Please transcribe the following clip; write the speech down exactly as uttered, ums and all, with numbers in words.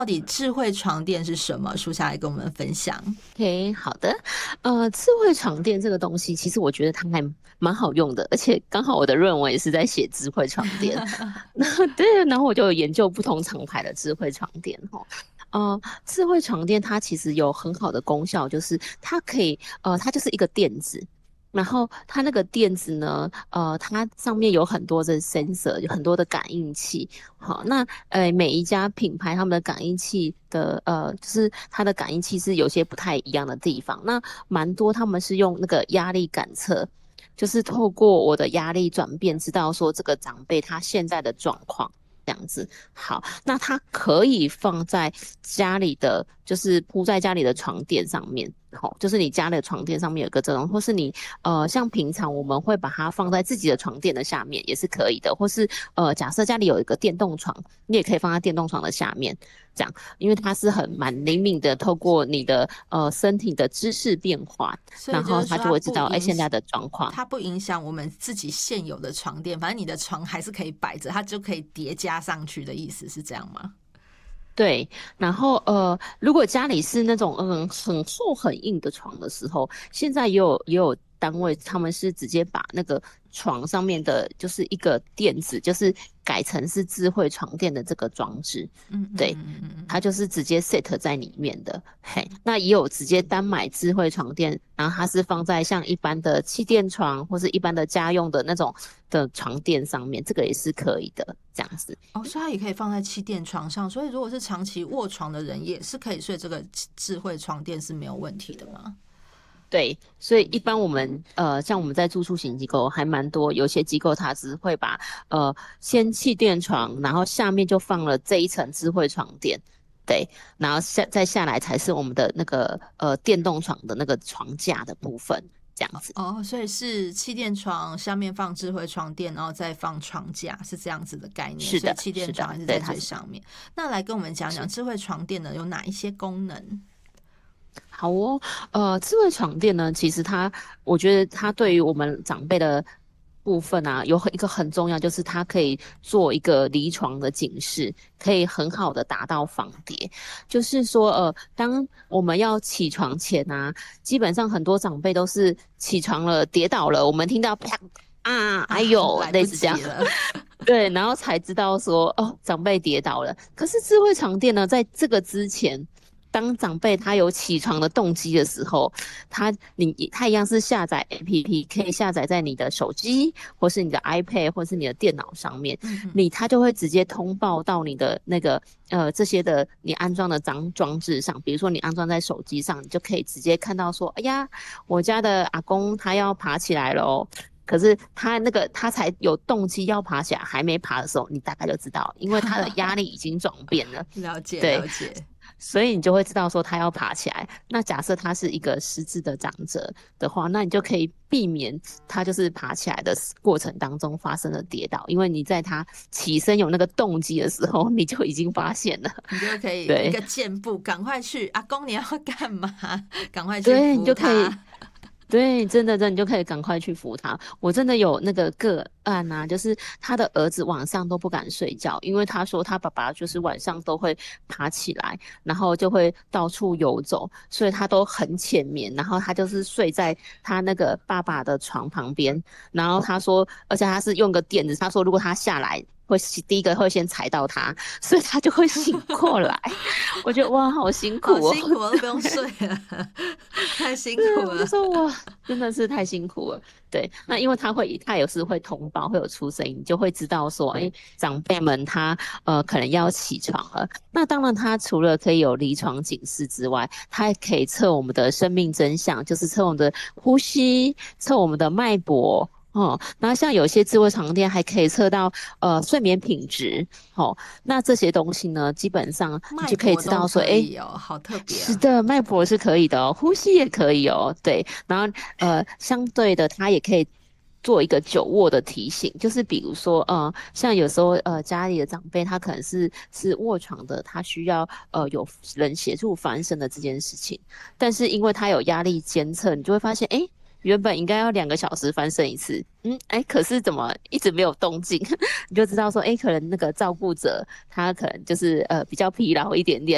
到底智慧床垫是什么？书下来跟我们分享。 OK，好的。呃，智慧床垫这个东西，其实我觉得它还蛮好用的，而且刚好我的论文也是在写智慧床垫。对，然后我就有研究不同厂牌的智慧床垫哈。呃，智慧床垫它其实有很好的功效，就是它可以，呃，它就是一个垫子。然后它那个垫子呢，呃，它上面有很多的 sensor，有很多的感应器。好，那呃每一家品牌他们的感应器的呃，就是它的感应器是有些不太一样的地方。那蛮多他们是用那个压力感测，就是透过我的压力转变，知道说这个长辈他现在的状况。这样子。好，那它可以放在家里的，就是铺在家里的床垫上面。好，就是你家里的床垫上面有个这种，或是你呃，像平常我们会把它放在自己的床垫的下面，也是可以的。或是呃，假设家里有一个电动床，你也可以放在电动床的下面，这样，因为它是很蛮灵敏的，透过你的呃身体的姿势变化， 所以然后它就是说它就会知道哎、 不影现在的状况。 它不影响我们自己现有的床垫，反正你的床还是可以摆着，它就可以叠加上去的意思是这样吗？ 对，然后呃，如果家里是那种嗯很厚很硬的床的时候，现在也有也有单位他们是直接把那个床上面的就是一个垫子，就是改成是智慧床垫的这个装置。 嗯嗯对， 嗯嗯嗯。 它就是直接 set 在里面的。嘿，那也有直接单买智慧床垫，然后它是放在像一般的气垫床或是一般的家用的那种的床垫上面，这个也是可以的，这样子。 哦，所以它也可以放在气垫床上，所以如果是长期卧床的人，也是可以睡这个智慧床垫是没有问题的吗？ 对，所以一般我们呃，像我们在住宿型机构还蛮多，有些机构它是会把呃先气垫床，然后下面就放了这一层智慧床垫。对，然后下再下来才是我们的那个呃电动床的那个床架的部分，这样子。 哦，所以是气垫床下面放智慧床垫，然后再放床架，是这样子的概念。所以是的， 气垫床是的，对， 还是在它是最上面。那来跟我们讲讲是。 智慧床垫呢有哪一些功能？ 好哦，呃，智慧床垫呢，其实它，我觉得它对于我们长辈的部分啊，有很一个很重要，就是它可以做一个离床的警示，可以很好的达到防跌。就是说，呃，当我们要起床前啊，基本上很多长辈都是起床了跌倒了，我们听到啪啊， 啊， 哎呦， 来不类似这样。 及了。 对，然后才知道说哦，长辈跌倒了。可是智慧床垫呢，在这个之前，当长辈他有起床的动机的时候，他你他一样是下载 A P P，可以下载在你的手机或是你的 iPad 或是你的电脑上面， 嗯嗯。 你他就会直接通报到你的那个呃这些的你安装的装装置上，比如说你安装在手机上，你就可以直接看到说，哎呀，我家的阿公他要爬起来了哦。可是他那个他才有动机要爬起来，还没爬的时候，你大概就知道，因为他的压力已经转变了。 了解对， 了解。 所以你就会知道说他要爬起来。那假设他是一个失智的长者的话，那你就可以避免他就是爬起来的过程当中发生了跌倒，因为你在他起身有那个动机的时候，你就已经发现了。 你就可以一对个箭步，赶快去阿公，你要干嘛？赶快去对，你扶就可以。 他。 对，真的，真的，你就可以赶快去扶他。我真的有那个个案啊，就是他的儿子晚上都不敢睡觉，因为他说他爸爸就是晚上都会爬起来，然后就会到处游走，所以他都很浅眠，然后他就是睡在他那个爸爸的床旁边，然后他说，而且他是用个垫子，他说如果他下来。会第一个会先踩到他，所以他就会醒过来。我觉得哇，好辛苦哦。 好辛苦哦，都不用睡了。太辛苦对，我就了。 说哇，真的是太辛苦了。对，那因为他会，他有时会通报，会有出声音，你就会知道说，哎，长辈们他呃可能要起床了。那当然，他除了可以有离床警示之外，他还可以测我们的生命真相，就是测我们的呼吸，测我们的脉搏。哦，然后像有些智慧床垫还可以测到呃睡眠品质。哦，那这些东西呢，基本上你脉就可以搏都知道说，哎， 可以哦，好特别啊。 是的，脉搏是可以的哦，呼吸也可以哦，对，然后呃，相对的，它也可以做一个久卧的提醒，就是比如说，呃，像有时候呃家里的长辈他可能是是卧床的，他需要呃有人协助翻身的这件事情，但是因为他有压力监测，你就会发现，哎。原本应该要两个小时翻身一次，嗯，哎，可是怎么一直没有动静？你就知道说，哎，可能那个照顾者他可能就是呃比较疲劳一点点。